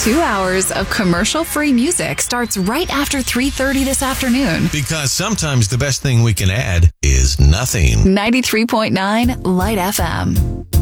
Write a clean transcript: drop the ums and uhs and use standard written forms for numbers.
2 hours of commercial-free music starts right after 3:30 this afternoon. Because sometimes the best thing we can add is nothing. 93.9 Light FM.